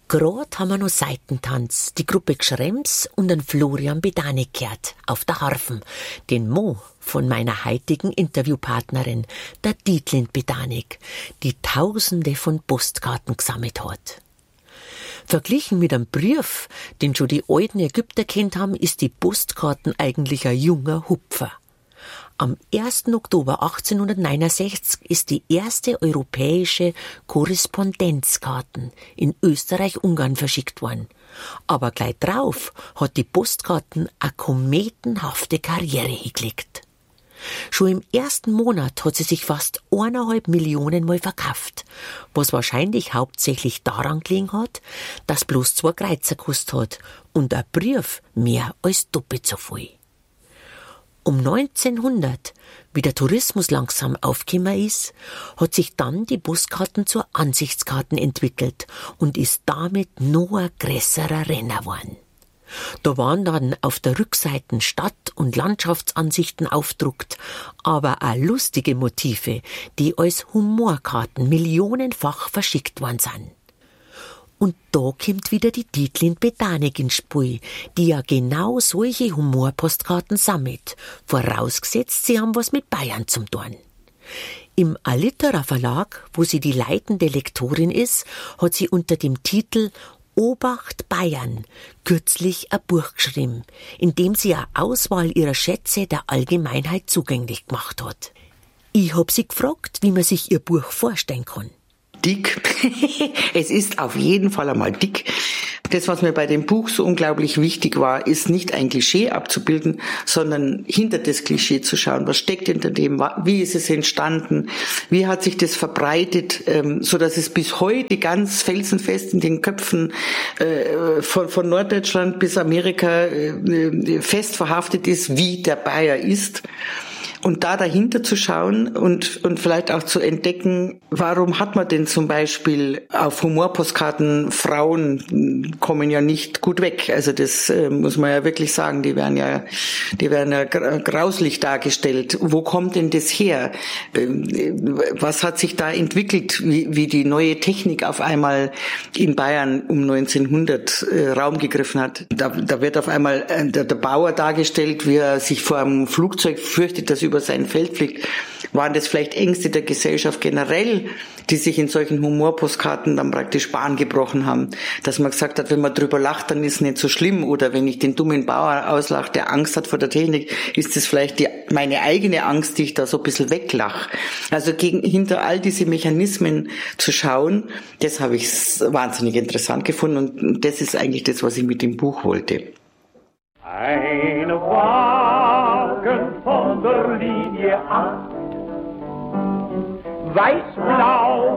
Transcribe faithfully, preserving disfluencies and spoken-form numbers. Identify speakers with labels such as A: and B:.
A: Gerade haben wir noch Seitentanz, die Gruppe Gschrems und den Florian Bedanik gehört, auf der Harfen, den Mo von meiner heutigen Interviewpartnerin, der Dietlind Bedanik, die Tausende von Postkarten gesammelt hat. Verglichen mit einem Brief, den schon die alten Ägypter kennt haben, ist die Postkarten eigentlich ein junger Hupfer. Am ersten Oktober achtzehnhundertneunundsechzig ist die erste europäische Korrespondenzkarten in Österreich-Ungarn verschickt worden. Aber gleich drauf hat die Postkarten eine kometenhafte Karriere hingelegt. Schon im ersten Monat hat sie sich fast eineinhalb Millionen Mal verkauft, was wahrscheinlich hauptsächlich daran gelegen hat, dass bloß zwei Kreuzer gekostet hat und ein Brief mehr als doppelt so viel. Um neunzehnhundert, wie der Tourismus langsam aufgekommen ist, hat sich dann die Postkarten zur Ansichtskarten entwickelt und ist damit noch ein größerer Renner geworden. Da waren dann auf der Rückseite Stadt- und Landschaftsansichten aufgedruckt, aber auch lustige Motive, die als Humorkarten millionenfach verschickt worden sind. Und da kommt wieder die Dietlind Bedanik ins Spiel, die ja genau solche Humorpostkarten sammelt, vorausgesetzt, sie haben was mit Bayern zum tun. Im Alitera Verlag, wo sie die leitende Lektorin ist, hat sie unter dem Titel Obacht Bayern kürzlich ein Buch geschrieben, in dem sie eine Auswahl ihrer Schätze der Allgemeinheit zugänglich gemacht hat. Ich hab sie gefragt, wie man sich ihr Buch vorstellen kann.
B: Dick. Es ist auf jeden Fall einmal dick. Das, was mir bei dem Buch so unglaublich wichtig war, ist nicht ein Klischee abzubilden, sondern hinter das Klischee zu schauen. Was steckt hinter dem? Wie ist es entstanden? Wie hat sich das verbreitet, so dass es bis heute ganz felsenfest in den Köpfen von, von Norddeutschland bis Amerika fest verhaftet ist, wie der Bayer ist? Und da dahinter zu schauen und, und vielleicht auch zu entdecken, warum hat man denn zum Beispiel auf Humorpostkarten, Frauen kommen ja nicht gut weg. Also das äh, muss man ja wirklich sagen, die werden ja, die werden ja grauslich dargestellt. Wo kommt denn das her? Ähm, was hat sich da entwickelt, wie, wie die neue Technik auf einmal in Bayern um neunzehnhundert äh, Raum gegriffen hat? Da, da wird auf einmal äh, der, der Bauer dargestellt, wie er sich vor einem Flugzeug fürchtet, dass über sein Feld fliegt. Waren das vielleicht Ängste der Gesellschaft generell, die sich in solchen Humorpostkarten dann praktisch Bahn gebrochen haben? Dass man gesagt hat, wenn man drüber lacht, dann ist es nicht so schlimm. Oder wenn ich den dummen Bauer auslache, der Angst hat vor der Technik, ist das vielleicht die, meine eigene Angst, die ich da so ein bisschen weglache. Also gegen, hinter all diese Mechanismen zu schauen, das habe ich wahnsinnig interessant gefunden. Und das ist eigentlich das, was ich mit dem Buch wollte.
C: Eine Wagen von der Linie ab, weiß-blau